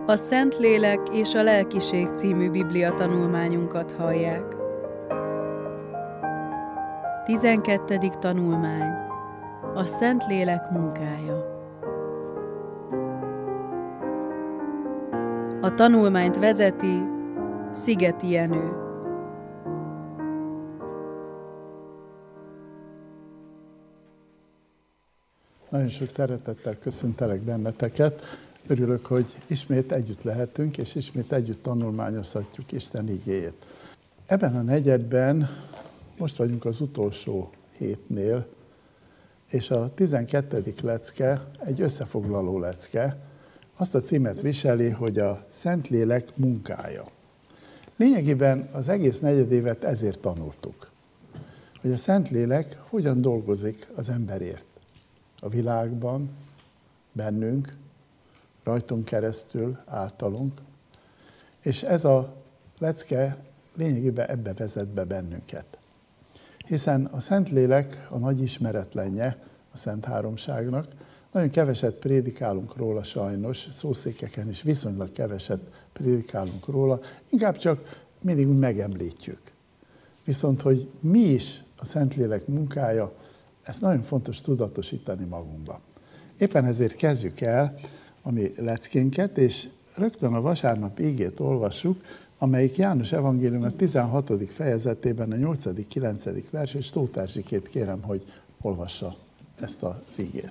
A Szentlélek és a Lelkiség című Biblia tanulmányunkat hallják. 12. tanulmány. A Szentlélek munkája. A tanulmányt vezeti Szigeti Jenő. Nagyon sok szeretettel köszöntelek benneteket. Örülök, hogy ismét együtt lehetünk, és ismét együtt tanulmányozhatjuk Isten igéjét. Ebben a negyedben most vagyunk az utolsó hétnél, és a 12. lecke egy összefoglaló lecke. Azt a címet viseli, hogy a Szentlélek munkája. Lényegében az egész negyedévet ezért tanultuk, hogy a Szentlélek hogyan dolgozik az emberért. A világban, bennünk, rajtunk keresztül, általunk. És ez a lecke lényegében ebbe vezet be bennünket. Hiszen a Szentlélek a nagy ismeretlenje a Szent Háromságnak. Nagyon keveset prédikálunk róla sajnos, szószékeken is viszonylag keveset prédikálunk róla, inkább csak mindig úgy megemlítjük. Viszont, hogy mi is a Szentlélek munkája, ezt nagyon fontos tudatosítani magunkba. Éppen ezért kezdjük el a mi leckénket, és rögtön a vasárnap igét olvassuk, amelyik János evangélium a 16. fejezetében a 8.-9. vers, és Tóth Erzsikét kérem, hogy olvassa ezt az igét.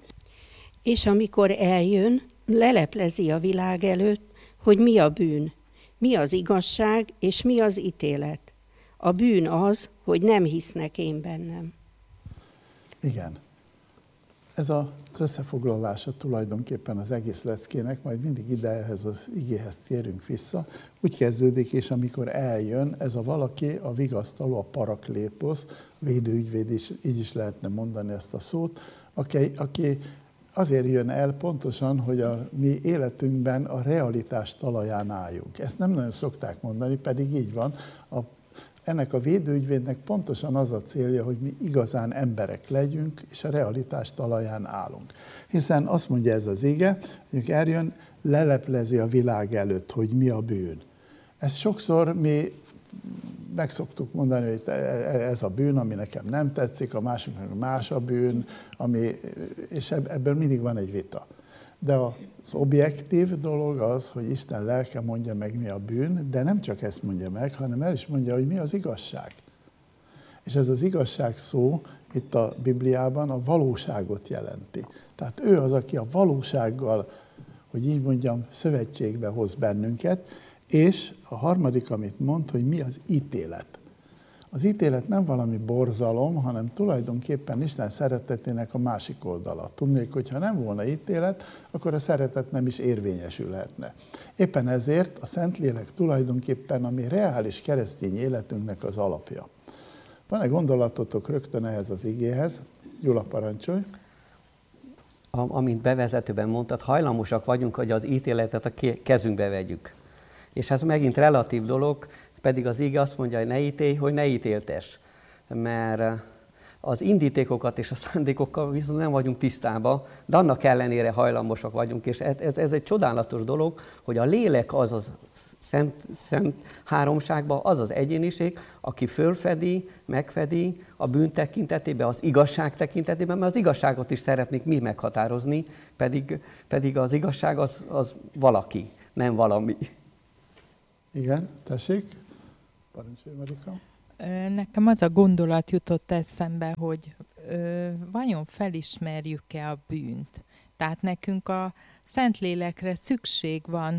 És amikor eljön, leleplezi a világ előtt, hogy mi a bűn, mi az igazság, és mi az ítélet. A bűn az, hogy nem hisznek én bennem. Igen. Ez az összefoglalása tulajdonképpen az egész leckének, majd mindig ide ehhez az igéhez térünk vissza. Úgy kezdődik, és amikor eljön, ez a valaki, a vigasztaló, a paraklétosz, védőügyvéd is, így is lehetne mondani ezt a szót, aki azért jön el pontosan, hogy a mi életünkben a realitás talaján álljunk. Ezt nem nagyon szokták mondani, pedig így van. Ennek a védőügyvédnek pontosan az a célja, hogy mi igazán emberek legyünk, és a realitás talaján állunk. Hiszen azt mondja ez az ige, hogy eljön, leleplezi a világ előtt, hogy mi a bűn. Ezt sokszor mi meg szoktuk mondani, hogy ez a bűn, ami nekem nem tetszik, a másiknak más a bűn, és ebből mindig van egy vita. De az objektív dolog az, hogy Isten lelke mondja meg, mi a bűn, de nem csak ezt mondja meg, hanem el is mondja, hogy mi az igazság. És ez az igazság szó itt a Bibliában a valóságot jelenti. Tehát ő az, aki a valósággal, hogy így mondjam, szövetségbe hoz bennünket, és a harmadik, amit mond, hogy mi az ítélet. Az ítélet nem valami borzalom, hanem tulajdonképpen Isten szeretetének a másik oldala. Tudnék, hogyha nem volna ítélet, akkor a szeretet nem is érvényesülhetne. Éppen ezért a Szentlélek tulajdonképpen a mi reális keresztény életünknek az alapja. Van-e gondolatotok rögtön ehhez az igéhez? Gyula, parancsolj! Amint bevezetőben mondtad, hajlamosak vagyunk, hogy az ítéletet a kezünkbe vegyük. És ez megint relatív dolog, pedig az ige azt mondja, hogy ne ítélj, hogy ne ítéltess. Mert az indítékokat és a szándékokkal viszont nem vagyunk tisztában, de annak ellenére hajlamosak vagyunk. És ez egy csodálatos dolog, hogy a lélek az a szent háromságban, az az egyéniség, aki fölfedi, megfedi a bűn tekintetében, az igazság tekintetében, mert az igazságot is szeretnék mi meghatározni, pedig az igazság az valaki, nem valami. Igen, tessék. Parancsolj, Marika. Nekem az a gondolat jutott eszembe, hogy vajon felismerjük-e a bűnt. Tehát nekünk a Szentlélekre szükség van,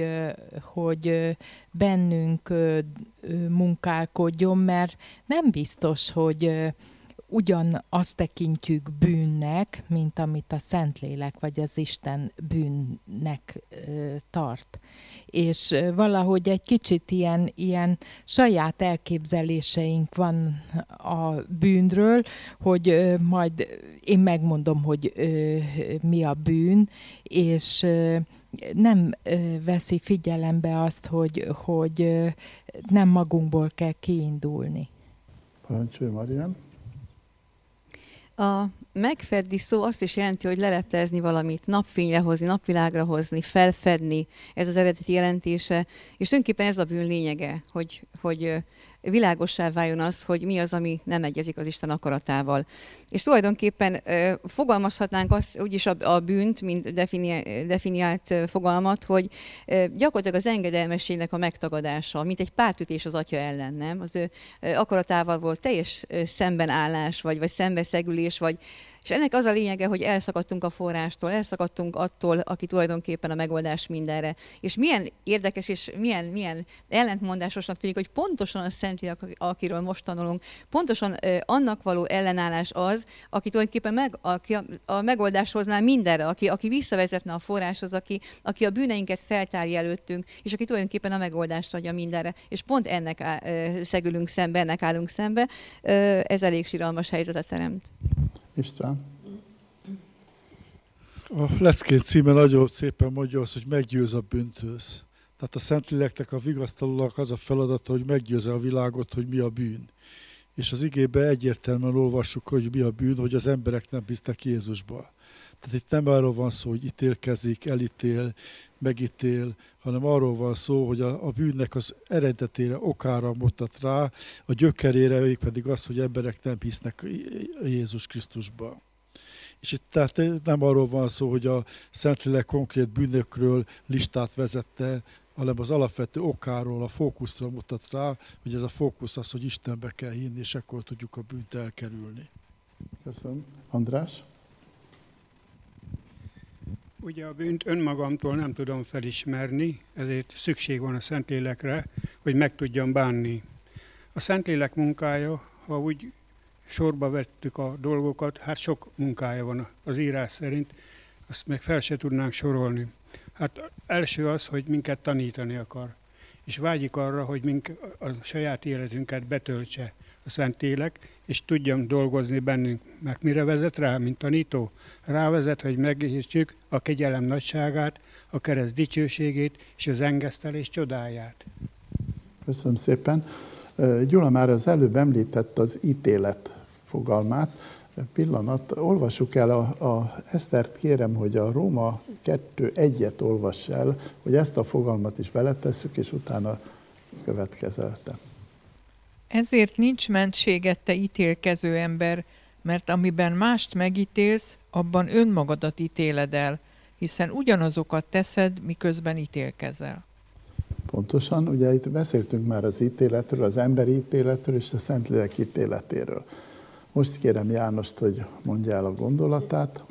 hogy bennünk munkálkodjon, mert nem biztos, hogy ugyanazt tekintjük bűnnek, mint amit a Szentlélek vagy az Isten bűnnek tart. És valahogy egy kicsit ilyen saját elképzeléseink van a bűnről, hogy majd én megmondom, hogy mi a bűn, és nem veszi figyelembe azt, hogy nem magunkból kell kiindulni. Parancsolj, Marian. A megfedni szó azt is jelenti, hogy leleplezni valamit, napfényre hozni, napvilágra hozni, felfedni, ez az eredeti jelentése. És tulajdonképpen ez a bűn lényege, hogy világossá váljon az, hogy mi az, ami nem egyezik az Isten akaratával. És tulajdonképpen fogalmazhatnánk azt úgyis a bűnt, mint definiált fogalmat, hogy gyakorlatilag az engedelmességnek a megtagadása, mint egy pártütés az atya ellen, nem? Az ő akaratával volt teljes szembenállás, vagy szembeszegülés, és ennek az a lényege, hogy elszakadtunk a forrástól, elszakadtunk attól, aki tulajdonképpen a megoldás mindenre. És milyen érdekes és milyen ellentmondásosnak tűnik, hogy pontosan a Szentlélek, akiről most tanulunk, pontosan annak való ellenállás az, aki tulajdonképpen aki a megoldás hozná mindenre, aki visszavezetne a forráshoz, aki a bűneinket feltárja előttünk, és aki tulajdonképpen a megoldást adja mindenre. És pont ennek szegülünk szembe, ennek állunk szembe. Ez elég siralmas helyzetet teremt. István? A Leckén címe nagyon szépen mondja azt, hogy meggyőz a bűnthöz. Tehát a Szentléleknek, a vigasztalónak az a feladata, hogy meggyőzze a világot, hogy mi a bűn. És az igében egyértelműen olvassuk, hogy mi a bűn, hogy az emberek nem hisznek Jézusba. Tehát itt nem arról van szó, hogy ítélkezik, elítél, megítél, hanem arról van szó, hogy a bűnnek az eredetére, okára mutat rá, a gyökerére pedig az, hogy emberek nem hisznek Jézus Krisztusba. És itt tehát nem arról van szó, hogy a Szentlélek konkrét bűnökről listát vezette, hanem az alapvető okáról, a fókuszra mutat rá, hogy ez a fókusz az, hogy Istenbe kell hinni, és akkor tudjuk a bűnt elkerülni. Köszönöm. András? Ugye a bűnt önmagamtól nem tudom felismerni, ezért szükség van a Szentlélekre, hogy meg tudjam bánni. A Szentlélek munkája, ha úgy sorba vettük a dolgokat, hát sok munkája van az írás szerint, azt meg fel se tudnánk sorolni. Hát első az, hogy minket tanítani akar, és vágyik arra, hogy a saját életünket betöltse a Szentlélek, és tudjam dolgozni bennünk. Mert mire vezet rá, mint tanító? Rávezet, hogy megértsük a kegyelem nagyságát, a kereszt dicsőségét és az engesztelés csodáját. Köszönöm szépen. Gyula már az előbb említett az ítélet fogalmát. Pillanat, olvassuk el a Esztert, kérem, hogy a Róma 2:1-et olvass el, hogy ezt a fogalmat is beletesszük, és utána következelte. Ezért nincs mentséget, te ítélkező ember, mert amiben mást megítélsz, abban önmagadat ítéled el, hiszen ugyanazokat teszed, miközben ítélkezel. Pontosan, ugye itt beszéltünk már az ítéletről, az emberi ítéletről és a Szentlélek ítéletéről. Most kérem Jánost, hogy mondja el a gondolatát.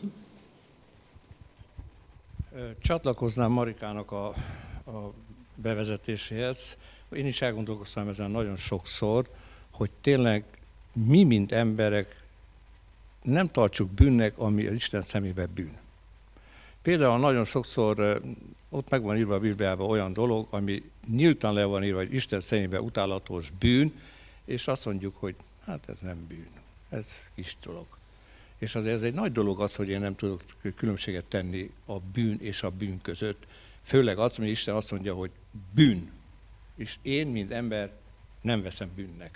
Csatlakoznám Marikának a bevezetéséhez. Én is elgondolkoztam ezen nagyon sokszor, hogy tényleg mi, mint emberek nem tartsuk bűnnek, ami az Isten szemébe bűn. Például nagyon sokszor ott meg van írva a Bibliában olyan dolog, ami nyíltan le van írva, hogy Isten szemébe utálatos bűn, és azt mondjuk, hogy hát ez nem bűn, ez kis dolog. És azért ez egy nagy dolog az, hogy én nem tudok különbséget tenni a bűn és a bűn között. Főleg az, hogy Isten azt mondja, hogy bűn. És én, mint ember, nem veszem bűnnek.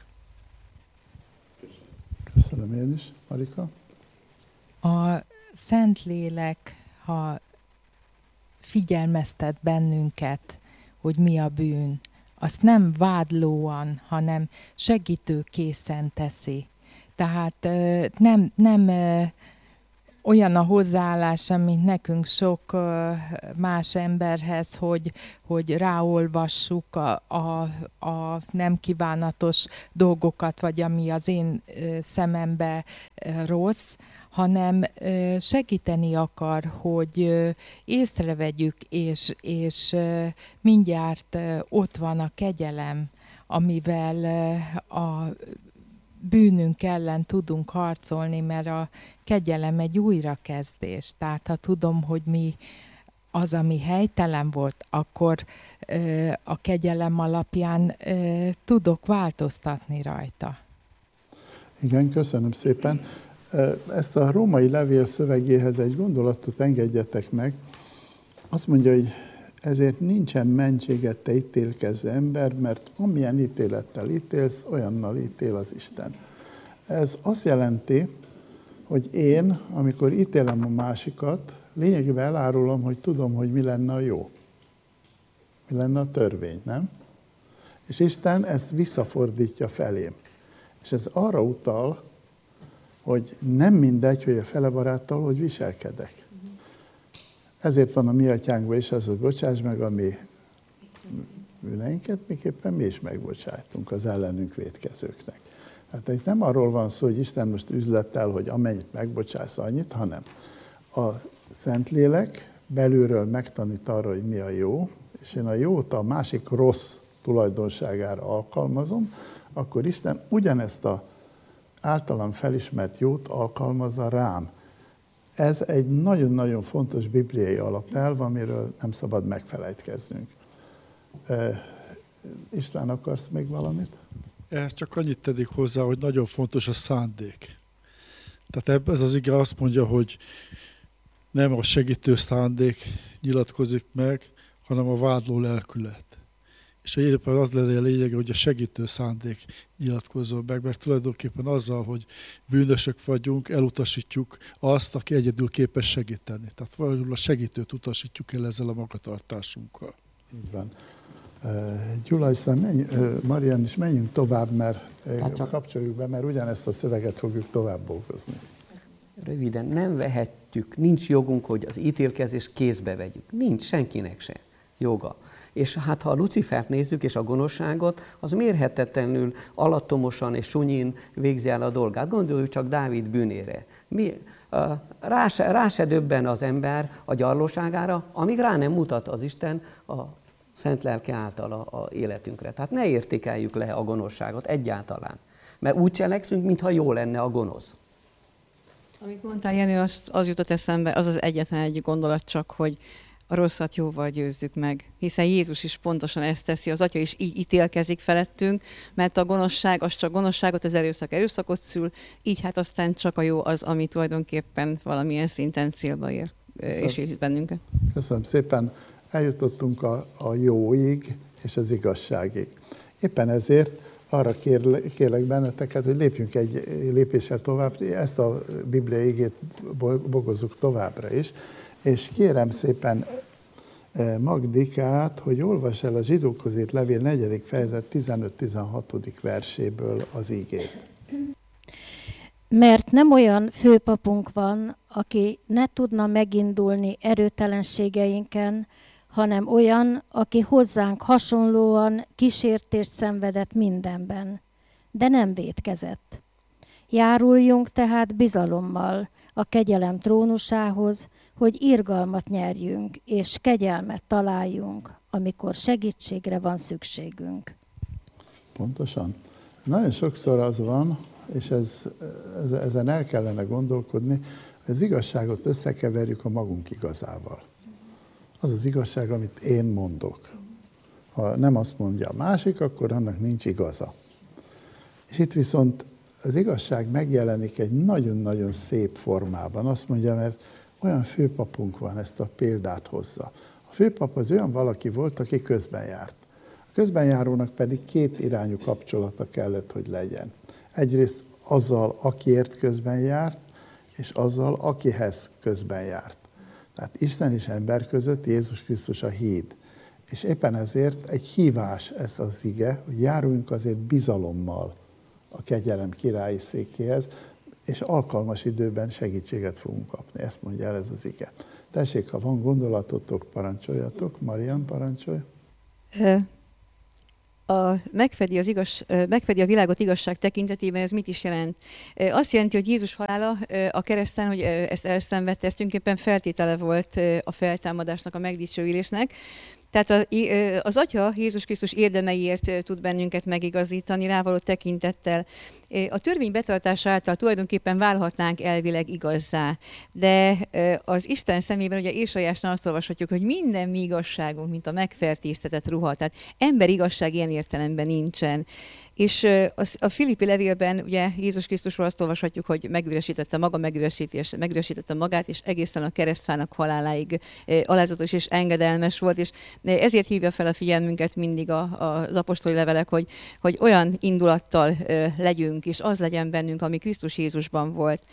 Köszönöm én is. Marika? A Szentlélek, ha figyelmeztet bennünket, hogy mi a bűn, azt nem vádlóan, hanem segítőkészen teszi. Tehát nem olyan a hozzáállása, mint nekünk sok más emberhez, hogy ráolvassuk a nem kívánatos dolgokat, vagy ami az én szemembe rossz, hanem segíteni akar, hogy észrevegyük, és mindjárt ott van a kegyelem, amivel a bűnünk ellen tudunk harcolni, mert a kegyelem egy újrakezdés. Tehát ha tudom, hogy mi az, ami helytelen volt, akkor a kegyelem alapján tudok változtatni rajta. Igen, köszönöm szépen. Ezt a római levél szövegéhez egy gondolatot engedjetek meg. Azt mondja, hogy ezért nincsen mentséget, te ítélkező ember, mert amilyen ítélettel ítélsz, olyannal ítél az Isten. Ez azt jelenti, hogy én, amikor ítélem a másikat, lényegében elárulom, hogy tudom, hogy mi lenne a jó. Mi lenne a törvény, nem? És Isten ezt visszafordítja felém. És ez arra utal, hogy nem mindegy, hogy a fele baráttal hogy viselkedek. Ezért van a mi atyánkban is az, hogy bocsáss meg a mi bűneinket, miképpen mi is megbocsájtunk az ellenünk vétkezőknek. Tehát itt nem arról van szó, hogy Isten most üzlettel, hogy amennyit megbocsász, annyit, hanem a Szentlélek belülről megtanít arra, hogy mi a jó, és én a jót a másik rossz tulajdonságára alkalmazom, akkor Isten ugyanezt az általam felismert jót alkalmazza rám. Ez egy nagyon-nagyon fontos bibliai alapelv, amiről nem szabad megfelejtkeznünk. István, akarsz még valamit? Ehhez csak annyit tegyek hozzá, hogy nagyon fontos a szándék. Tehát ez az ige azt mondja, hogy nem a segítő szándék nyilatkozik meg, hanem a vádló lelkület. És éppen az lenne a lényege, hogy a segítő szándék nyilatkozzon meg, mert tulajdonképpen azzal, hogy bűnösök vagyunk, elutasítjuk azt, aki egyedül képes segíteni. Tehát valahol a segítőt utasítjuk el ezzel a magatartásunkkal. Így van. Gyula, Marian is menjünk tovább, mert kapcsoljuk be, mert ugyanezt a szöveget fogjuk tovább dolgozni. Röviden, nem vehetjük, nincs jogunk, hogy az ítélkezést kézbe vegyük. Nincs senkinek se joga. És hát ha a Lucifert nézzük, és a gonoszságot, az mérhetetlenül alattomosan és sunyin végzi el a dolgát. Gondoljuk csak Dávid bűnére. Rá se döbben az ember a gyarlóságára, amíg rá nem mutat az Isten a szent lelke által a életünkre. Tehát ne értékeljük le a gonoszságot egyáltalán. Mert úgy cselekszünk, mintha jó lenne a gonosz. Amit mondtál, Jenő, az jutott eszembe, az az egyetlen egy gondolat csak, hogy a rosszat jóval győzzük meg. Hiszen Jézus is pontosan ezt teszi, az Atya is így ítélkezik felettünk, mert a gonoszság az csak gonoszságot, az erőszak erőszakot szül, így hát aztán csak a jó az, ami tulajdonképpen valamilyen szinten célba ér, és ér bennünket. Köszönöm szépen. Eljutottunk a jóig és az igazságig. Éppen ezért arra kérlek benneteket, hogy lépjünk egy lépéssel tovább, ezt a bibliai igét bogozzuk továbbra is, és kérem szépen Magdikát, hogy olvass el a Zsidókhoz írt levél 4. fejezet 15-16. verséből az igét. Mert nem olyan főpapunk van, aki ne tudna megindulni erőtelenségeinken, hanem olyan, aki hozzánk hasonlóan kísértést szenvedett mindenben, de nem vétkezett. Járuljunk tehát bizalommal a kegyelem trónusához, hogy irgalmat nyerjünk és kegyelmet találjunk, amikor segítségre van szükségünk. Pontosan. Nagyon sokszor az van, és ezen el kellene gondolkodni, hogy az igazságot összekeverjük a magunk igazával. Az az igazság, amit én mondok. Ha nem azt mondja a másik, akkor annak nincs igaza. És itt viszont az igazság megjelenik egy nagyon-nagyon szép formában. Azt mondja, mert olyan főpapunk van, ezt a példát hozza. A főpap az olyan valaki volt, aki közben járt. A közbenjárónak pedig két irányú kapcsolata kellett, hogy legyen. Egyrészt azzal, akiért közben járt, és azzal, akihez közben járt. Tehát Isten és ember között Jézus Krisztus a híd. És éppen ezért egy hívás ez az ige, hogy járuljunk azért bizalommal a kegyelem királyi székéhez, és alkalmas időben segítséget fogunk kapni. Ezt mondja el ez az ige. Tessék, ha van gondolatotok, parancsoljatok. Marian, parancsolj. Megfedi a világot igazság tekintetében, ez mit is jelent? Azt jelenti, hogy Jézus halála a kereszten, hogy ezt elszenvedte, ez tulajdonképpen feltétele volt a feltámadásnak, a megdicsőülésnek. Tehát az Atya Jézus Krisztus érdemeiért tud bennünket megigazítani, rávaló tekintettel. A törvény betartása által tulajdonképpen válhatnánk elvileg igazzá, de az Isten szemében ugye Ézsaiásnál azt olvashatjuk, hogy minden mi igazságunk, mint a megfertőztetett ruha, tehát ember igazság ilyen értelemben nincsen. És a Filippi levélben ugye Jézus Krisztusról azt olvashatjuk, hogy megüresítette magát, és egészen a keresztfának haláláig alázatos és engedelmes volt, és ezért hívja fel a figyelmünket mindig az apostoli levelek, hogy olyan indulattal legyünk, és az legyen bennünk, ami Krisztus Jézusban volt.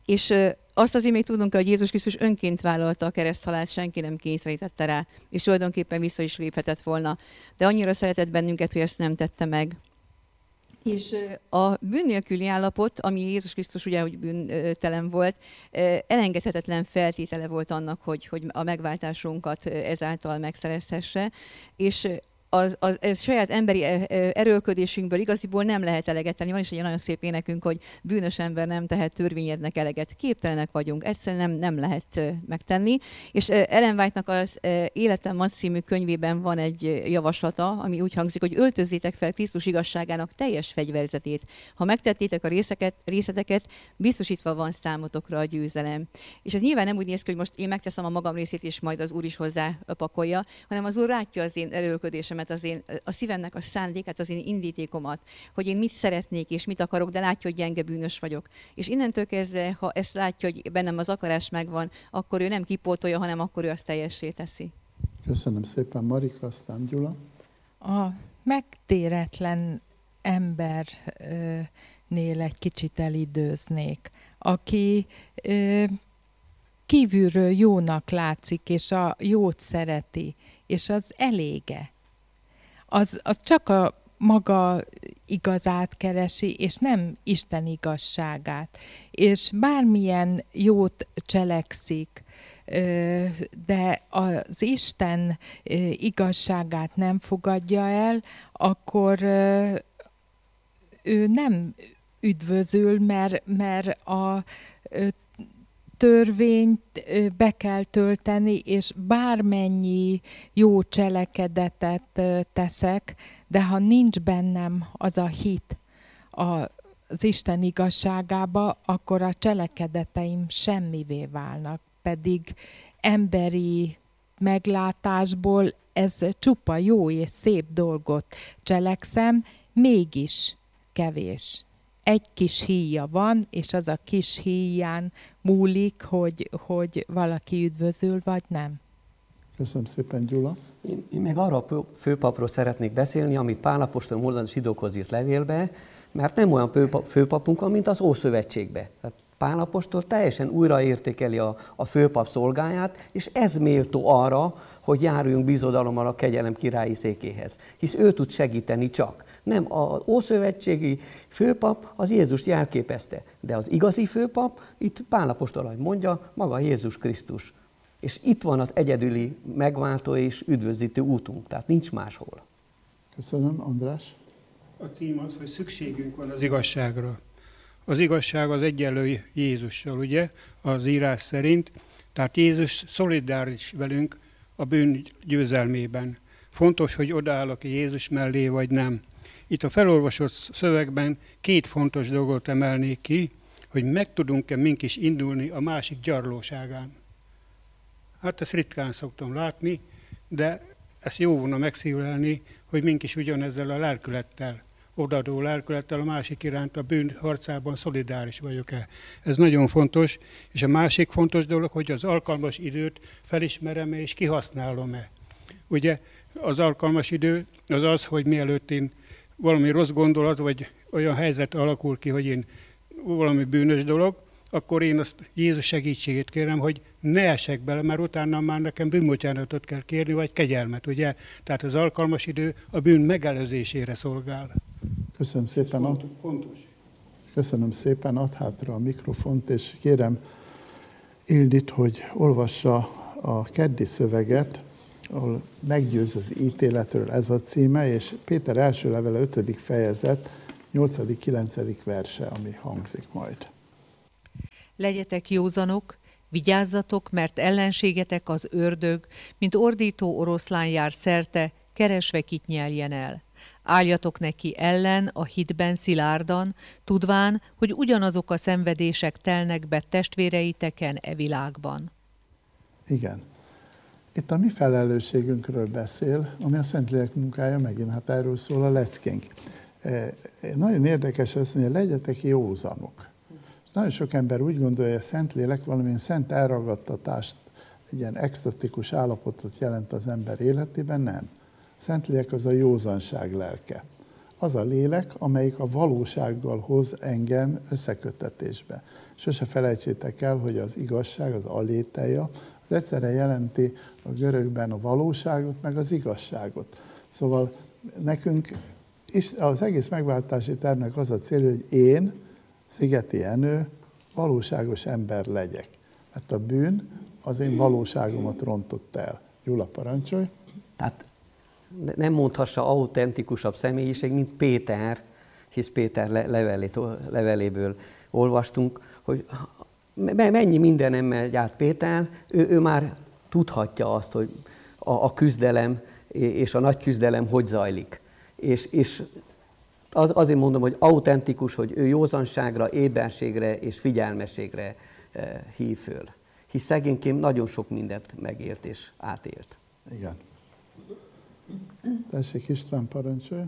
És azt azért még tudunk, hogy Jézus Krisztus önként vállalta a kereszthalált, senki nem kényszerítette rá, és tulajdonképpen vissza is léphetett volna. De annyira szeretett bennünket, hogy ezt nem tette meg. És a bűn nélküli állapot, ami Jézus Krisztus ugye, hogy bűntelen volt, elengedhetetlen feltétele volt annak, hogy a megváltásunkat ezáltal megszerezhesse, és ez saját emberi erőlködésünkből igaziból nem lehet eleget tenni. Van is egy nagyon szép énekünk, hogy bűnös ember nem tehet törvényednek eleget. Képtelenek vagyunk, egyszerűen nem lehet megtenni. És Ellen White-nak az Életem ma című könyvében van egy javaslata, ami úgy hangzik, hogy öltözzétek fel Krisztus igazságának teljes fegyverzetét. Ha megtettétek a részleteket, biztosítva van számotokra a győzelem. És ez nyilván nem úgy néz ki, hogy most én megteszem a magam részét, és majd az Úr is hozzá pakolja, hanem az Úr látja az én erőlködésemet, a szívemnek a szándékát, az én indítékomat, hogy én mit szeretnék és mit akarok, de látja, hogy gyenge bűnös vagyok. És innentől kezdve, ha ezt látja, hogy bennem az akarás megvan, akkor ő nem kipótolja, hanem akkor ő azt teljessé teszi. Köszönöm szépen, Marika, aztán Gyula. A megtéretlen embernél egy kicsit elidőznék, aki kívülről jónak látszik, és a jót szereti, és az elége. Az csak a maga igazát keresi, és nem Isten igazságát. És bármilyen jót cselekszik, de az Isten igazságát nem fogadja el, akkor ő nem üdvözül, mert a törvényt be kell tölteni, és bármennyi jó cselekedetet teszek, de ha nincs bennem az a hit az Isten igazságába, akkor a cselekedeteim semmivé válnak. Pedig emberi meglátásból ez csupa jó és szép dolgot cselekszem, mégis kevés. Egy kis híja van, és az a kis híján múlik, hogy valaki üdvözül, vagy nem. Köszönöm szépen, Gyula. Én még arra a főpapról szeretnék beszélni, amit Pál apostol módon a zsidókhoz írt levélbe, mert nem olyan főpapunk van, mint az Ószövetségben. Tehát Pál apostol teljesen újraértékeli a főpap szolgáját, és ez méltó arra, hogy járuljunk bizodalommal a kegyelem királyi székéhez. Hisz ő tud segíteni csak. Nem, az ószövetségi főpap az Jézust jelképezte, de az igazi főpap, itt Pál apostol, ahogy mondja, maga Jézus Krisztus. És itt van az egyedüli megváltó és üdvözítő útunk, tehát nincs máshol. Köszönöm, András. A cím az, hogy szükségünk van az igazságra. Az igazság az egyenlő Jézussal, ugye, az írás szerint. Tehát Jézus szolidáris velünk a bűn győzelmében. Fontos, hogy odaállok Jézus mellé, vagy nem. Itt a felolvasott szövegben két fontos dolgot emelnék ki, hogy meg tudunk-e mink is indulni a másik gyarlóságán. Hát ezt ritkán szoktam látni, de ezt jó volna megszívlelni, hogy mink is ugyanezzel a lelkülettel, odaadó lelkülettel a másik iránt a bűn harcában szolidáris vagyok-e. Ez nagyon fontos, és a másik fontos dolog, hogy az alkalmas időt felismerem-e és kihasználom-e. Ugye az alkalmas idő az az, hogy mielőtt én valami rossz gondolat, vagy olyan helyzet alakul ki, hogy én valami bűnös dolog, akkor én azt Jézus segítségét kérem, hogy ne essek bele, mert utána már nekem bűnbocsánatot kell kérni, vagy kegyelmet, ugye? Tehát az alkalmas idő a bűn megelőzésére szolgál. Köszönöm szépen. Fontos. Köszönöm szépen, add hátra a mikrofont, és kérem Ildit, hogy olvassa a keddi szöveget, ahol meggyőz az ítéletről, ez a címe, és Péter első levele 5. fejezet, 8.-9. verse, ami hangzik majd. Legyetek józanok, vigyázzatok, mert ellenségetek az ördög, mint ordító oroszlán jár szerte, keresve kit nyeljen el. Álljatok neki ellen a hitben szilárdan, tudván, hogy ugyanazok a szenvedések telnek be testvéreiteken e világban. Igen. Itt a mi felelősségünkről beszél, ami a Szentlélek munkája, megint hát erről szól a leckénk. Nagyon érdekes azt mondja, legyetek józanok. Nagyon sok ember úgy gondolja, hogy a Szentlélek valamilyen szent elragadtatást, egy ilyen extatikus állapotot jelent az ember életében, nem. A Szentlélek az a józanság lelke. az a lélek, amelyik a valósággal hoz engem összeköttetésbe. Sose felejtsétek el, hogy az igazság, az aléteia, az egyszerre jelenti a görögben a valóságot, meg az igazságot. Szóval nekünk az egész megváltási tervnek az a célja, hogy én, Szigeti Jenő, valóságos ember legyek. Mert a bűn az én valóságomat rontott el. Gyula, parancsolj! Tehát nem mondhassa autentikusabb személyiség, mint Péter, hisz Péter leveléből olvastunk, hogy mennyi mindenem megy át Péter, ő már tudhatja azt, hogy a küzdelem és a nagy küzdelem hogy zajlik. És azért mondom, hogy autentikus, hogy ő józanságra, éberségre és figyelmességre hív föl. Hisz szegényként nagyon sok mindent megélt és átélt. Igen. Tessék, István, parancsolj.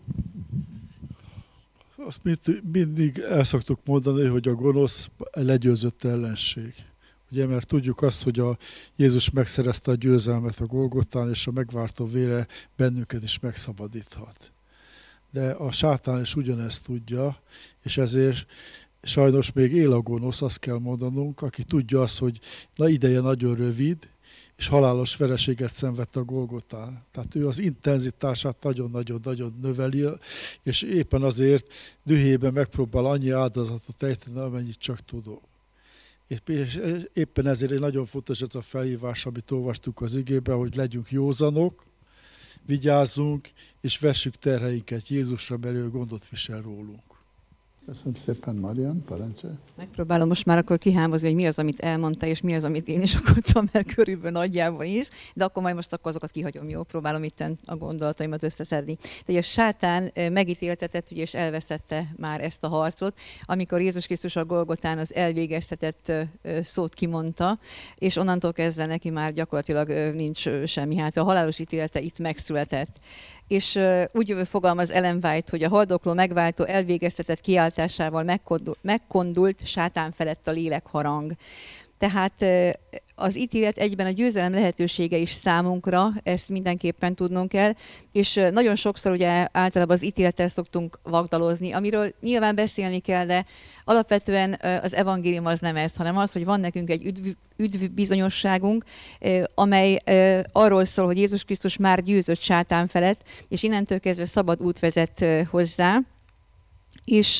Azt mindig el szoktuk mondani, hogy a gonosz legyőzött ellenség. Ugye, mert tudjuk azt, hogy a Jézus megszerezte a győzelmet a Golgotán, és a megváltó vére bennünket is megszabadíthat. De a sátán is ugyanezt tudja, és ezért sajnos még él a gonosz, azt kell mondanunk, aki tudja azt, hogy ideje nagyon rövid, és halálos vereséget szenvedt a Golgotán. Tehát ő az intenzitását nagyon-nagyon-nagyon növeli, és éppen azért dühében megpróbál annyi áldozatot ejteni, amennyit csak tudok. És éppen ezért nagyon fontos ez a felhívás, amit olvastuk az igében, hogy legyünk józanok, vigyázzunk, és vessük terheinket Jézusra, mert ő gondot visel rólunk. Köszönöm szépen, Marian, parancsolj. Megpróbálom most már akkor kihámozni, hogy mi az, amit elmondta, és mi az, amit én is akkor tudom, mert körülbelül nagyjából is, de akkor majd most akkor azokat kihagyom, jó? Próbálom itten a gondolataimat összeszedni. Tehát a sátán megítéltetett, ugye, és elvesztette már ezt a harcot, amikor Jézus Krisztus a Golgotán az elvégeztetett szót kimondta, és onnantól kezdve neki már gyakorlatilag nincs semmi. Hát a halálos ítélete itt megszületett. És úgy fogalmaz Ellen White, hogy a haldokló megváltó elvégeztetett kiáltásával megkondult sátán felett a lélekharang. Tehát az ítélet egyben a győzelem lehetősége is számunkra, ezt mindenképpen tudnunk kell, és nagyon sokszor ugye általában az ítélettel szoktunk vagdalozni, amiről nyilván beszélni kell, de alapvetően az evangélium az nem ez, hanem az, hogy van nekünk egy üdvbizonyosságunk, amely arról szól, hogy Jézus Krisztus már győzött sátán felett, és innentől kezdve szabad út vezet hozzá, és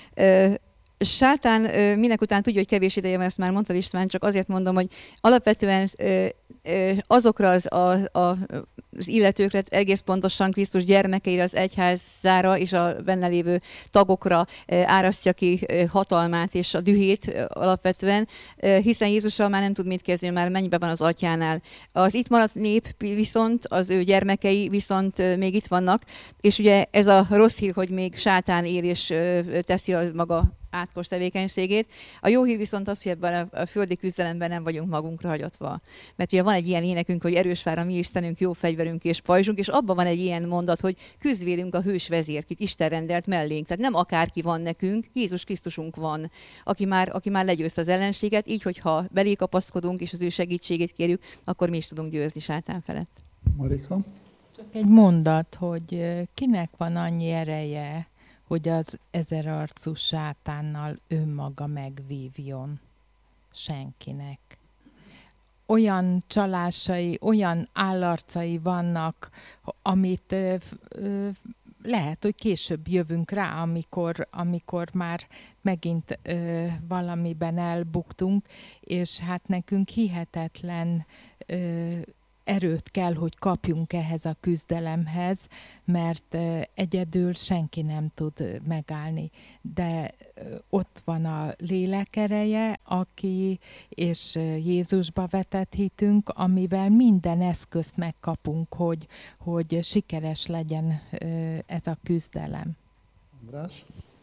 sátán minek után tudja, hogy kevés ideje van, ezt már mondtad István, csak azért mondom, hogy alapvetően azokra az illetőkre, egész pontosan Krisztus gyermekeire, az egyházára és a benne lévő tagokra árasztja ki hatalmát és a dühét alapvetően, hiszen Jézussal már nem tud mit kezdeni, már mennybe van az atyánál. Az itt maradt nép viszont, az ő gyermekei viszont még itt vannak, és ugye ez a rossz hír, hogy még sátán él és teszi a maga átkos tevékenységét. A jó hír viszont az, hogy ebben a földi küzdelemben nem vagyunk magunkra hagyatva. Mert ugye van egy ilyen énekünk, hogy erős vár a mi Istenünk, jó fegyverünk és pajzsunk, és abban van egy ilyen mondat, hogy küzd vélünk a hős vezér, kit Isten rendelt mellénk. Tehát nem akárki van nekünk, Jézus Krisztusunk van, aki már legyőzte az ellenséget, így, hogyha belé kapaszkodunk és az ő segítségét kérjük, akkor mi is tudunk győzni sátán felett. Marika? Csak egy mondat, hogy kinek van annyi ereje, hogy az ezerarcú sátánnal önmaga megvívjon? Senkinek. Olyan csalásai, olyan állarcai vannak, amit lehet, hogy később jövünk rá, amikor már megint valamiben elbuktunk, és hát nekünk hihetetlen erőt kell, hogy kapjunk ehhez a küzdelemhez, mert egyedül senki nem tud megállni. De ott van a lélek ereje, aki és Jézusba vetett hitünk, amivel minden eszközt megkapunk, hogy sikeres legyen ez a küzdelem. András?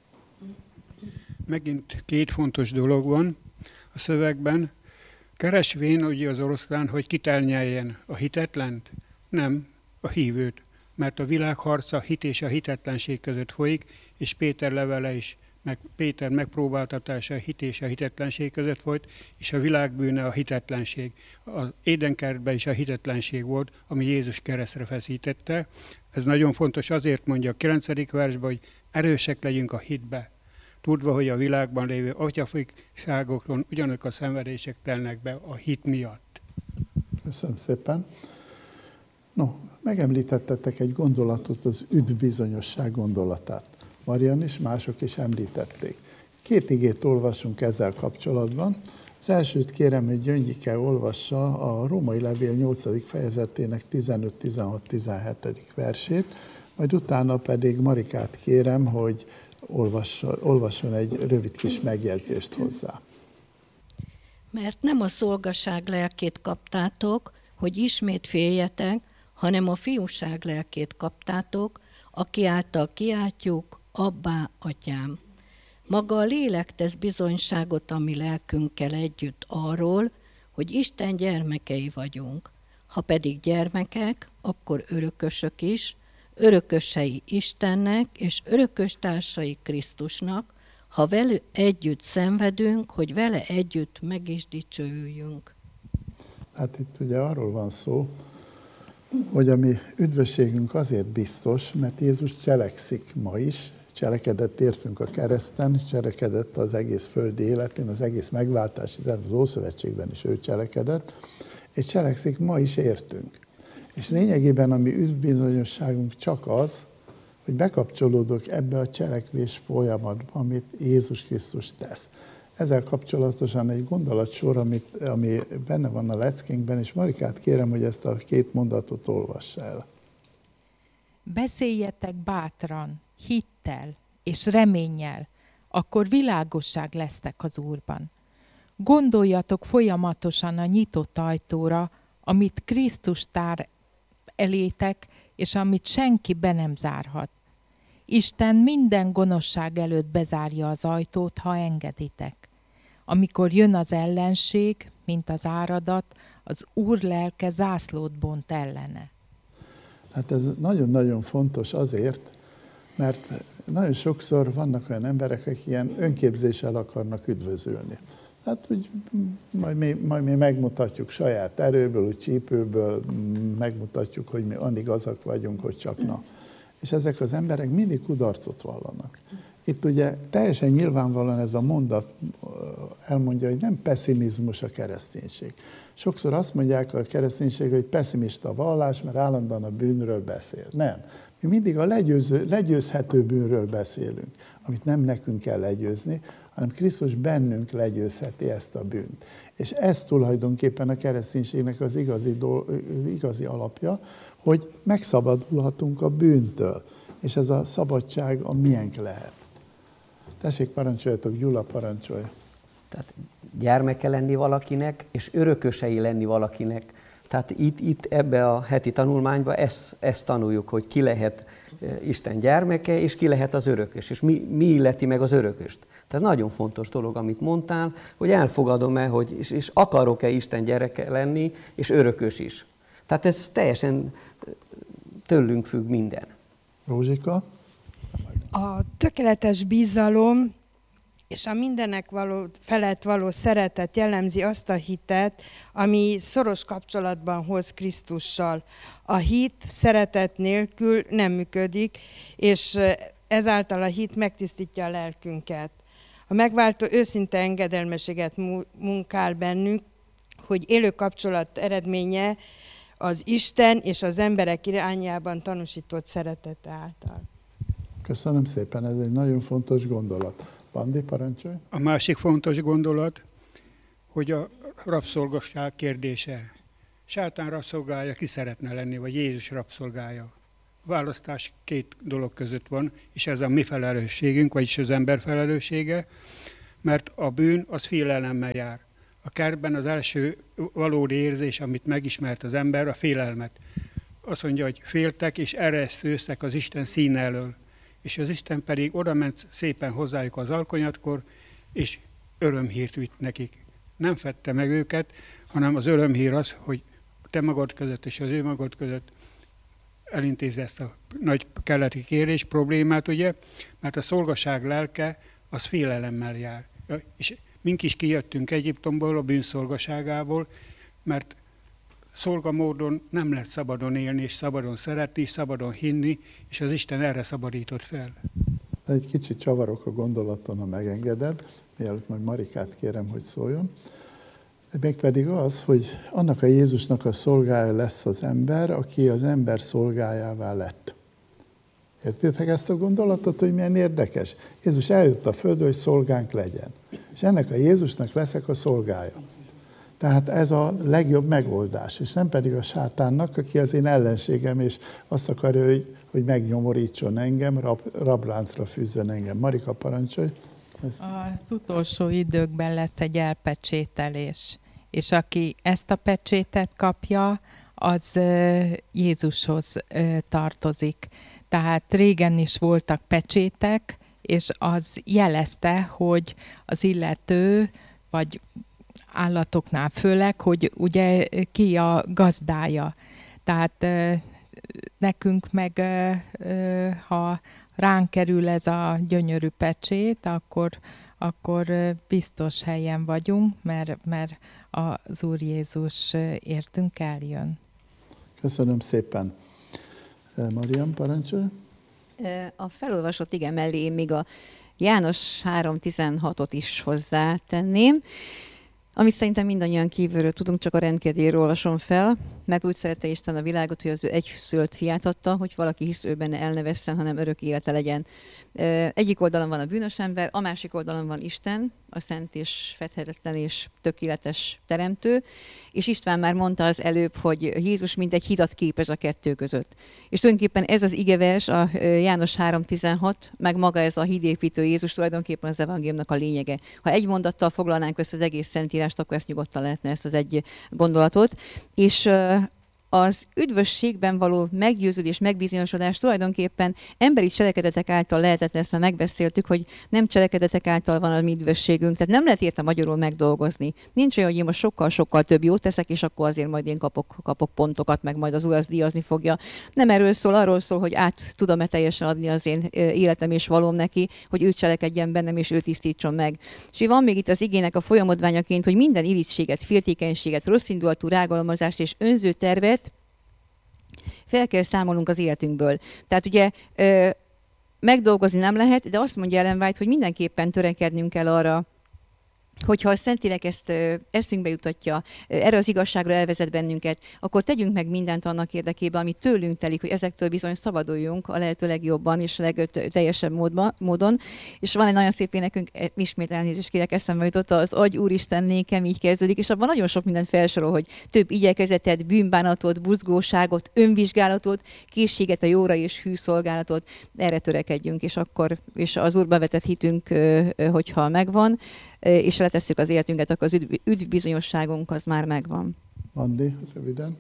Megint két fontos dolog van a szövegben. Keresvén ugye az oroszlán, hogy kit elnyeljen, a hitetlent? Nem, a hívőt. Mert a világharca hit és a hitetlenség között folyik, és Péter levele is meg Péter megpróbáltatása a hit és a hitetlenség között volt, és a világ bűne a hitetlenség. Az Édenkertben is a hitetlenség volt, ami Jézus keresztre feszítette. Ez nagyon fontos, azért mondja a 9. versben, hogy erősek legyünk a hitbe, tudva, hogy a világban lévő atyafikságokon ugyanazok a szenvedések telnek be a hit miatt. Köszönöm szépen. No, megemlítettetek egy gondolatot, az üdvbizonyosság gondolatát. Marian is, mások is említették. 2 igét olvasunk ezzel kapcsolatban. Az elsőt kérem, hogy Gyöngyike olvassa a Római Levél 8. fejezetének 15-16-17. versét, majd utána pedig Marikát kérem, hogy olvasson egy rövid kis megjegyzést hozzá. Mert nem a szolgaság lelkét kaptátok, hogy ismét féljetek, hanem a fiúság lelkét kaptátok, aki által kiáltjuk, Abbá, Atyám. Maga a lélek tesz bizonyságot a mi lelkünkkel együtt arról, hogy Isten gyermekei vagyunk. Ha pedig gyermekek, akkor örökösök is, örökösei Istennek és örököstársai Krisztusnak, ha vele együtt szenvedünk, hogy vele együtt meg is dicsőüljünk. Hát itt ugye arról van szó, hogy a mi üdvösségünk azért biztos, mert Jézus cselekszik ma is, cselekedett értünk a kereszten, cselekedett az egész földi életén, az egész megváltás, az Ószövetségben is ő cselekedett, és cselekszik ma is értünk. És lényegében a mi üdvbizonyosságunk csak az, hogy bekapcsolódok ebbe a cselekvés folyamatba, amit Jézus Krisztus tesz. Ezzel kapcsolatosan egy gondolatsor, ami benne van a leckénkben, és Marikát kérem, hogy ezt a 2 mondatot olvassa el. Beszéljetek bátran, hittel és reménnyel, akkor világosság lesztek az Úrban. Gondoljatok folyamatosan a nyitott ajtóra, amit Krisztus tár elétek, és amit senki be nem zárhat. Isten minden gonoszság előtt bezárja az ajtót, ha engeditek. Amikor jön az ellenség, mint az áradat, az Úr lelke zászlót bont ellene. Hát ez nagyon-nagyon fontos azért, mert nagyon sokszor vannak olyan emberek, akik ilyen önképzéssel akarnak üdvözülni. Hát úgy majd mi megmutatjuk saját erőből, úgy csípőből, megmutatjuk, hogy mi annyi gazak vagyunk, hogy csak na. És ezek az emberek mindig kudarcot vallanak. Itt ugye teljesen nyilvánvalóan ez a mondat elmondja, hogy nem pessimizmus a kereszténység. Sokszor azt mondják a kereszténység, hogy pessimista vallás, mert állandóan a bűnről beszél. Nem. Mi mindig a legyőzhető bűnről beszélünk, amit nem nekünk kell legyőzni, hanem Krisztus bennünk legyőzheti ezt a bűnt. És ez tulajdonképpen a kereszténységnek az igazi alapja, hogy megszabadulhatunk a bűntől. És ez a szabadság a miénk lehet. Tessék, parancsoljatok, Gyula, parancsolj. Tehát gyermeke lenni valakinek, és örökösei lenni valakinek. Tehát itt ebbe a heti tanulmányban ezt tanuljuk, hogy ki lehet Isten gyermeke, és ki lehet az örökös, és mi illeti meg az örököst. Tehát nagyon fontos dolog, amit mondtál, hogy elfogadom-e, és akarok-e Isten gyereke lenni, és örökös is. Tehát ez teljesen tőlünk függ minden. Rózsika? A tökéletes bizalom és a mindenek felett való szeretet jellemzi azt a hitet, ami szoros kapcsolatban hoz Krisztussal. A hit szeretet nélkül nem működik, és ezáltal a hit megtisztítja a lelkünket. A megváltó őszinte engedelmességet munkál bennünk, hogy élő kapcsolat eredménye az Isten és az emberek irányában tanúsított szeretete által. Köszönöm szépen, ez egy nagyon fontos gondolat. Bandi, parancsolj. A másik fontos gondolat, hogy a rabszolgasság kérdése. Sátán rabszolgája ki szeretne lenni, vagy Jézus rabszolgája. A választás 2 dolog között van, és ez a mi felelősségünk, vagyis az ember felelőssége, mert a bűn az félelemmel jár. A kertben az első valódi érzés, amit megismert az ember, a félelmet. Azt mondja, hogy féltek, és eresztőztek az Isten színe elől. És az Isten pedig oda ment szépen hozzájuk az alkonyatkor, és örömhírt vitt nekik. Nem fedte meg őket, hanem az örömhír az, hogy te magad között és az ő magad között elintézi ezt a nagy keleti kérés problémát, ugye, mert a szolgaság lelke az félelemmel jár. És mink is kijöttünk Egyiptomból, a bűnszolgaságából, mert szolgamódon nem lehet szabadon élni, és szabadon szeretni, és szabadon hinni, és az Isten erre szabadított fel. Egy kicsit csavarok a gondolaton, ha megengeded, mielőtt majd Marikát kérem, hogy szóljon. Mégpedig az, hogy annak a Jézusnak a szolgája lesz az ember, aki az ember szolgájává lett. Értitek ezt a gondolatot, hogy milyen érdekes? Jézus eljött a földre, hogy szolgánk legyen. És ennek a Jézusnak leszek a szolgája. Tehát ez a legjobb megoldás, és nem pedig a sátánnak, aki az én ellenségem, és azt akarja, hogy megnyomorítson engem, rabláncra fűzzön engem. Marika, parancsolj! Az utolsó időkben lesz egy elpecsételés, és aki ezt a pecsétet kapja, az Jézushoz tartozik. Tehát régen is voltak pecsétek, és az jelezte, hogy az illető, vagy állatoknál főleg, hogy ugye ki a gazdája. Tehát nekünk meg, ha ránk kerül ez a gyönyörű pecsét, akkor biztos helyen vagyunk, mert az Úr Jézus értünk eljön. Köszönöm szépen. Mariam, parancsolj. A felolvasott ige mellé én még a János 3.16-ot is hozzátenném, amit szerintem mindannyian kívülről tudunk, csak a rendkedélyről olvasom fel, mert úgy szerette Isten a világot, hogy az ő egyszülött fiát adta, hogy valaki hisz ő benne el ne vesszen, hanem örök élete legyen. Egyik oldalon van a bűnös ember, a másik oldalon van Isten, a szent és fedhetetlen és tökéletes teremtő, és István már mondta az előbb, hogy Jézus mint egy hidat képez a kettő között. És tulajdonképpen ez az igevers, a János 3.16, meg maga ez a hídépítő Jézus tulajdonképpen az evangéliumnak a lényege. Ha egy mondattal foglalnánk össze az egész Szentírást, akkor ezt nyugodtan lehetne, ezt az egy gondolatot. És az üdvösségben való meggyőződés, megbizonyosodás tulajdonképpen emberi cselekedetek által lehetetlen, ezt már megbeszéltük, hogy nem cselekedetek által van a mi üdvösségünk, tehát nem lehet érte magyarul megdolgozni. Nincs olyan, hogy én most sokkal több jót teszek, és akkor azért majd én kapok pontokat, meg majd az Úr az díjazni fogja. Nem erről szól, arról szól, hogy át tudom-e teljesen adni az én életem és valóm neki, hogy ő cselekedjen bennem, és ő tisztítson meg. És van még itt az igének a folyamodványaként, hogy minden irítséget, féltékenységet, rosszindulatú rágalmazást és önző tervet fel kell számolnunk az életünkből. Tehát ugye megdolgozni nem lehet, de azt mondja Ellen White, hogy mindenképpen törekednünk kell arra, hogyha a Szentlélek ezt eszünkbe jutatja, erre az igazságra elvezet bennünket, akkor tegyünk meg mindent annak érdekében, ami tőlünk telik, hogy ezektől bizony szabaduljunk a lehető legjobban és a legteljesebb módon. És van egy nagyon szép énekünk, ismét elnézést kérek, eszembe jutott, az Adj Úristen nékem, így kezdődik, és abban nagyon sok mindent felsorol, hogy több igyekezetet, bűnbánatot, buzgóságot, önvizsgálatot, készséget a jóra és hű szolgálatot, erre törekedjünk, és az Úrba vetett hitünk, hogyha megvan, és letesszük az életünket, akkor az üdvbizonyosságunk az már megvan. Andi, röviden.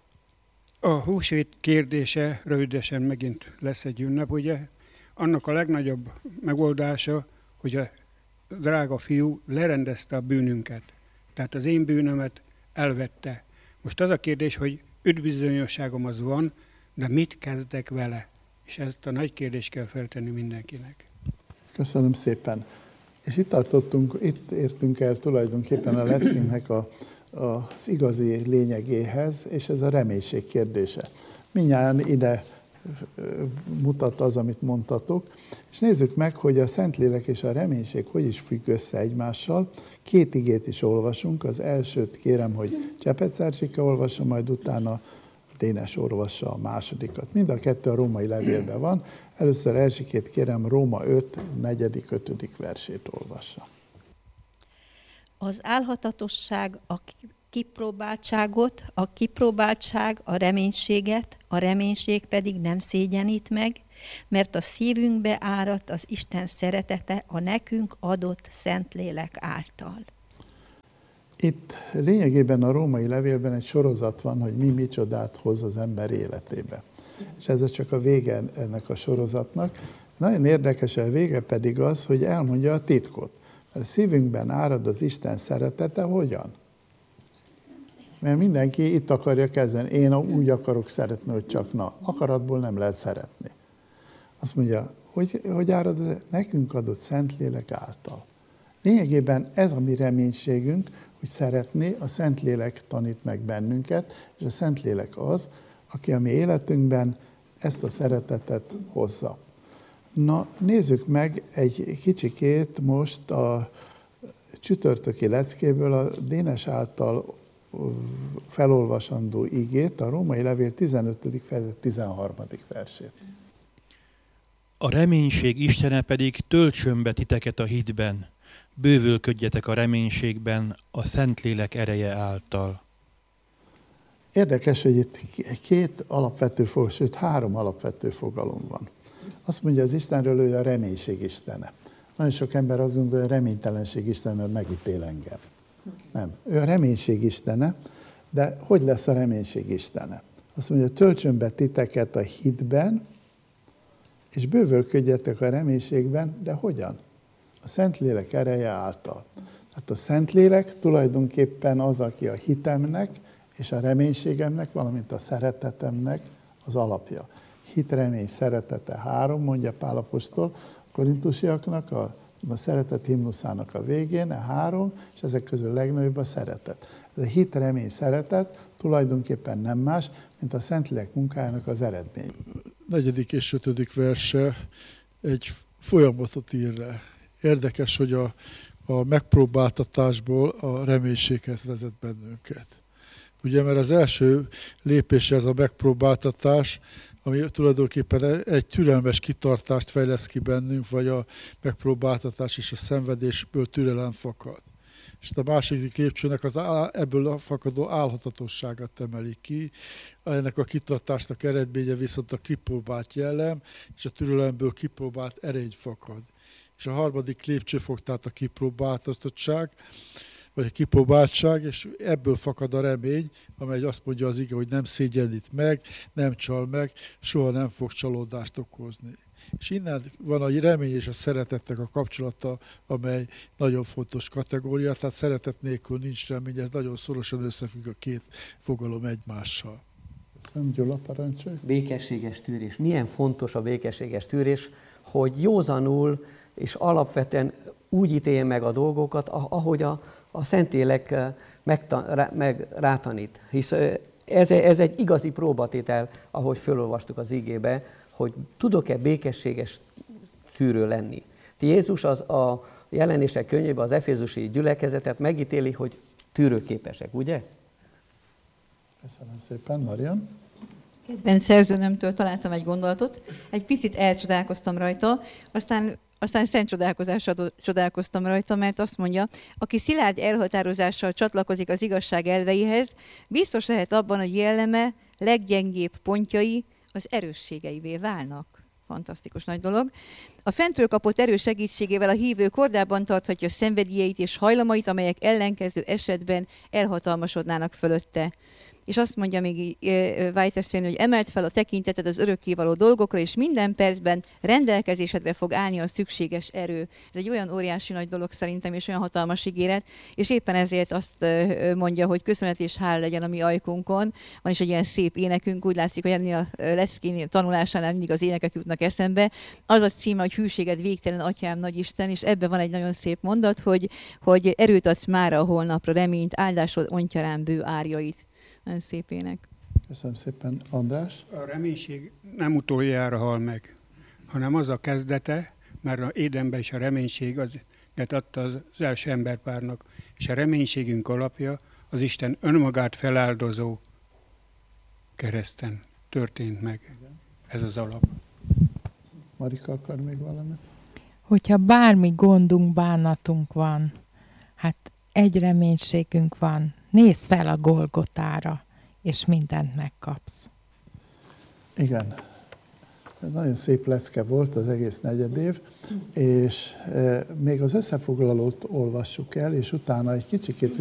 A húsvét kérdése rövidesen megint lesz egy ünnep, ugye? Annak a legnagyobb megoldása, hogy a drága fiú lerendezte a bűnünket. Tehát az én bűnömet elvette. Most az a kérdés, hogy üdvbizonyosságom az van, de mit kezdek vele? És ezt a nagy kérdést kell feltenni mindenkinek. Köszönöm szépen. És itt értünk el tulajdonképpen a leszkünknek az igazi lényegéhez, és ez a reménység kérdése. Mindjárt ide mutat az, amit mondtatok, és nézzük meg, hogy a Szentlélek és a reménység hogy is függ össze egymással. Két igét is olvasunk, az elsőt kérem, hogy Csepec Erzsike olvassa, majd utána Dénes olvassa a másodikat. Mind a kettő a római levélben van. Először Erzsikét kérem, Róma 5, 4.-5. versét olvassa. Az álhatatosság a kipróbáltságot, a kipróbáltság a reménységet, a reménység pedig nem szégyenít meg, mert a szívünkbe áradt az Isten szeretete a nekünk adott Szentlélek által. Itt lényegében a római levélben egy sorozat van, hogy mi micsodát hoz az ember életébe. És ez csak a vége ennek a sorozatnak. Nagyon érdekes, a vége pedig az, hogy elmondja a titkot. Mert a szívünkben árad az Isten szeretete, hogyan? Mert mindenki itt akarja kezdeni. Én úgy akarok szeretni, hogy csak akaratból nem lehet szeretni. Azt mondja, hogy árad nekünk adott Szentlélek által. Lényegében ez a mi reménységünk, hogy szeretné, a Szentlélek tanít meg bennünket, és a Szentlélek az, aki a mi életünkben ezt a szeretetet hozza. Na, nézzük meg egy kicsikét most a csütörtöki leckéből a Dénes által felolvasandó igét, a Római Levél 15. fejezet 13. versét. A reménység Istene pedig töltsön be titeket a hitben, bővülködjetek a reménységben a Szentlélek ereje által. Érdekes, hogy itt két alapvető, sőt 3 alapvető fogalom van. Azt mondja az Istenről, hogy a reménység Istene. Nagyon sok ember azt gondolja, hogy a reménytelenség Istene, mert megítél engem. Nem. Ő a reménység Istene, de hogy lesz a reménység Istene? Azt mondja, töltsön be titeket a hitben, és bővölködjetek a reménységben, de hogyan? A Szentlélek ereje által. Tehát a Szentlélek tulajdonképpen az, aki a hitemnek és a reménységemnek, valamint a szeretetemnek az alapja. Hit, remény, szeretete 3, mondja Pál apostol a korintusiaknak, a szeretet himnuszának a végén, a 3, és ezek közül legnagyobb a szeretet. Ez a hit, remény, szeretet tulajdonképpen nem más, mint a Szentlélek munkájának az eredmény. 4. és 5. verse egy folyamatot ír le. Érdekes, hogy a megpróbáltatásból a reménységhez vezet bennünket. Ugye, mert az első lépés ez a megpróbáltatás, ami tulajdonképpen egy türelmes kitartást fejlesz ki bennünk, vagy a megpróbáltatás és a szenvedésből türelem fakad. És a második lépcsőnek ebből a fakadó álhatatosságát emeli ki. Ennek a kitartásnak eredménye viszont a kipróbált jellem, és a türelemből kipróbált erény fakad. És a harmadik lépcsőfok, tehát a kipróbáltatottság, vagy a kipróbáltság, és ebből fakad a remény, amely azt mondja az ige, hogy nem szégyenít meg, nem csal meg, soha nem fog csalódást okozni. És innen van a remény és a szeretetnek a kapcsolata, amely nagyon fontos kategória, tehát szeretet nélkül nincs remény, ez nagyon szorosan összefügg a két fogalom egymással. Köszönöm, Gyula, parancsolj. Békességes tűrés. Milyen fontos a békességes tűrés, hogy józanul és alapvetően úgy ítélje meg a dolgokat, ahogy a Szentlélek meg rátanít. Hisz ez egy igazi próbatétel, ahogy felolvastuk az igébe, hogy tudok-e békességes tűrő lenni. Jézus a Jelenések könyvében az efézusi gyülekezetet megítéli, hogy tűrőképesek, ugye? Köszönöm szépen, Marian. Kedvenc szerzőnömtől találtam egy gondolatot, egy picit elcsodálkoztam rajta, aztán szent csodálkozással csodálkoztam rajta, mert azt mondja, aki szilárd elhatározással csatlakozik az igazság elveihez, biztos lehet abban, hogy jelleme leggyengébb pontjai az erősségeivé válnak. Fantasztikus nagy dolog. A fentről kapott erő segítségével a hívő kordában tarthatja szenvedélyeit és hajlamait, amelyek ellenkező esetben elhatalmasodnának fölötte. És azt mondja még Vájtestén, hogy emelt fel a tekinteted az örökkévaló dolgokra, és minden percben rendelkezésedre fog állni a szükséges erő. Ez egy olyan óriási nagy dolog szerintem, és olyan hatalmas ígéret, és éppen ezért azt mondja, hogy köszönet és hál legyen a mi ajkunkon. Van is egy ilyen szép énekünk, úgy látszik, hogy ennél a leckén tanulásánál mindig az énekek jutnak eszembe. Az a címe, hogy hűséged végtelen, Atyám, Nagyisten, és ebben van egy nagyon szép mondat, hogy erőt adsz mára a holnapra, reményt, áldásod ontja rám bő árjait. Nagyon szép ének. Köszönöm szépen, András. A reménység nem utoljára hal meg, hanem az a kezdete, mert az Édenben is a reménység az adta az első emberpárnak, és a reménységünk alapja az Isten önmagát feláldozó kereszten történt meg. Ez az alap. Marika akar még valamit? Hogyha bármi gondunk, bánatunk van, hát egy reménységünk van. Nézz fel a Golgotára, és mindent megkapsz. Igen. Ez nagyon szép lecke volt az egész negyedév, és még az összefoglalót olvassuk el, és utána egy kicsikét